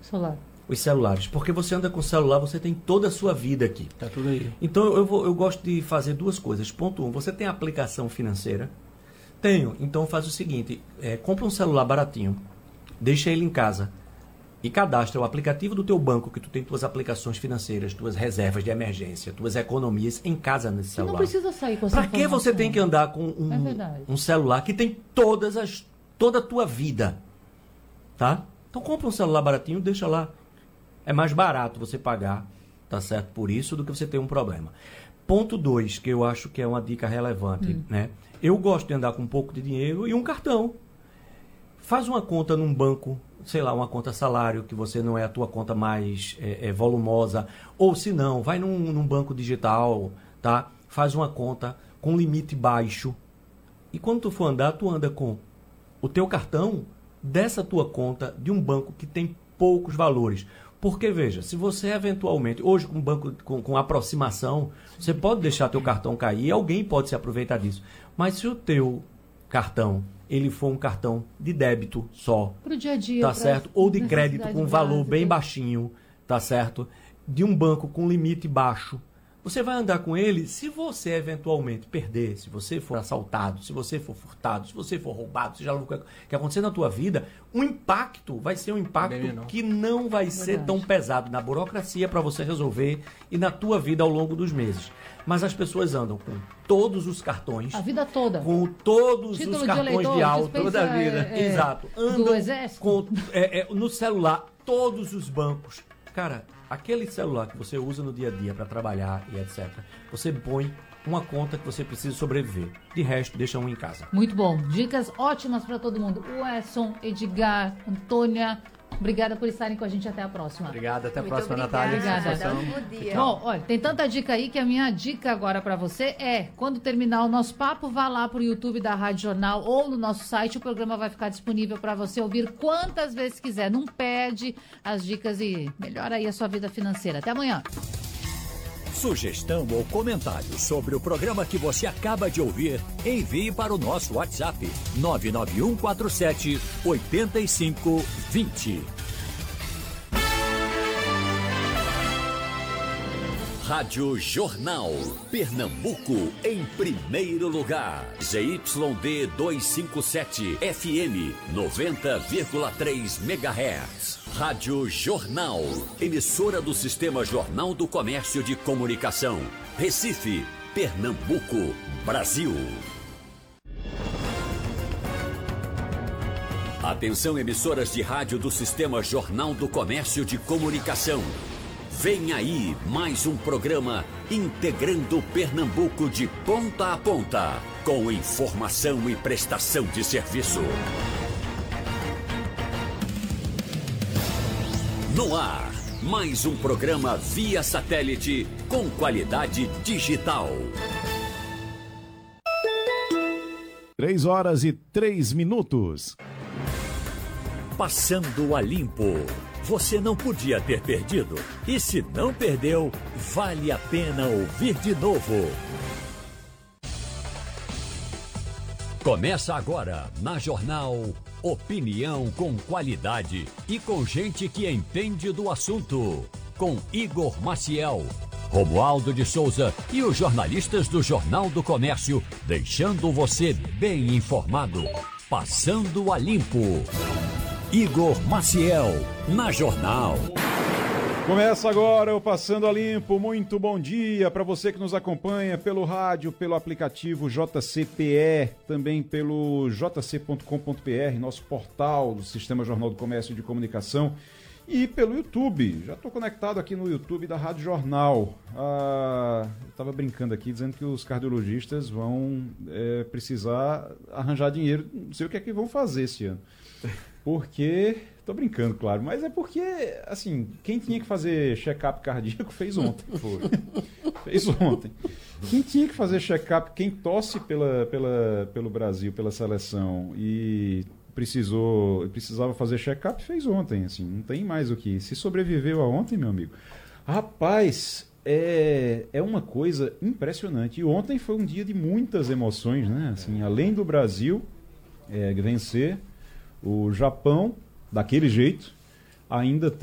Celular. Os celulares. Porque você anda com o celular, você tem toda a sua vida aqui. Tá tudo aí. Então eu gosto de fazer duas coisas. Ponto 1, você tem aplicação financeira? Tenho. Então faz o seguinte, compra um celular baratinho, deixa ele em casa e cadastra o aplicativo do teu banco, que tu tem tuas aplicações financeiras, tuas reservas de emergência, tuas economias em casa nesse celular. Você não precisa sair com essa Pra que você tem que andar com um celular que tem toda a tua vida? Tá? Então compra um celular baratinho, deixa lá. É mais barato você pagar, tá certo, por isso, do que você ter um problema. Ponto 2, que eu acho que é uma dica relevante, né? Eu gosto de andar com um pouco de dinheiro e um cartão. Faz uma conta num banco, sei lá, uma conta salário, que você não é a tua conta mais volumosa. Ou se não, vai num banco digital, tá? Faz uma conta com limite baixo. E quando tu for andar, tu anda com o teu cartão dessa tua conta de um banco que tem poucos valores. Porque, veja, se você eventualmente, hoje com banco com aproximação, você pode deixar teu cartão cair e alguém pode se aproveitar disso. Mas se o teu cartão, ele for um cartão de débito só, pro dia a dia, tá certo? Ou de crédito com valor bem baixinho, tá certo? De um banco com limite baixo, você vai andar com ele. Se você eventualmente perder, se você for assaltado, se você for furtado, se você for roubado, seja lá o que acontecer na tua vida, o impacto vai ser um impacto que não vai ser tão pesado na burocracia para você resolver e na tua vida ao longo dos meses. Mas as pessoas andam com todos os cartões. A vida toda. Com todos título os cartões de, eleitor, de auto. Toda a vida. Exato. Andam do exército. com, no celular, todos os bancos. Cara, aquele celular que você usa no dia a dia para trabalhar e etc., você põe uma conta que você precisa sobreviver. De resto, deixa um em casa. Muito bom. Dicas ótimas para todo mundo. Edson, Edgar, Antônia, obrigada por estarem com a gente. Até a próxima. Obrigada. Até a Muito próxima, obrigada. Natália. Um bom dia. Bom, olha, tem tanta dica aí que a minha dica agora para você é, quando terminar o nosso papo, vá lá pro YouTube da Rádio Jornal ou no nosso site, o programa vai ficar disponível para você ouvir quantas vezes quiser. Não perde as dicas e melhora aí a sua vida financeira. Até amanhã. Sugestão ou comentário sobre o programa que você acaba de ouvir, envie para o nosso WhatsApp 99147 8520. Rádio Jornal, Pernambuco em primeiro lugar. ZYD 257 FM 90,3 MHz. Rádio Jornal, emissora do Sistema Jornal do Comércio de Comunicação. Recife, Pernambuco, Brasil. Atenção, emissoras de rádio do Sistema Jornal do Comércio de Comunicação. Vem aí mais um programa integrando Pernambuco de ponta a ponta, com informação e prestação de serviço. No ar, mais um programa via satélite com qualidade digital. 3h03. Passando a limpo. Você não podia ter perdido. E se não perdeu, vale a pena ouvir de novo. Começa agora, na Jornal, opinião com qualidade e com gente que entende do assunto. Com Igor Maciel, Romualdo de Souza e os jornalistas do Jornal do Comércio, deixando você bem informado. Passando a limpo. Igor Maciel, na Jornal. Começa agora o Passando a Limpo. Muito bom dia para você que nos acompanha pelo rádio, pelo aplicativo JCPE, também pelo jc.com.br, nosso portal do Sistema Jornal do Comércio e de Comunicação, e pelo YouTube. Já estou conectado aqui no YouTube da Rádio Jornal. Eu estava brincando aqui, dizendo que os cardiologistas vão precisar arranjar dinheiro. Não sei o que é que vão fazer esse ano. Porque, tô brincando, claro, mas é porque, assim, quem tinha que fazer check-up cardíaco fez ontem. Fez ontem. Quem tinha que fazer check-up, quem torce pelo Brasil, pela seleção, e precisava fazer check-up, fez ontem, assim, não tem mais o que. Se sobreviveu a ontem, meu amigo. Rapaz, é uma coisa impressionante. E ontem foi um dia de muitas emoções, né? Assim, além do Brasil vencer, o Japão, daquele jeito, ainda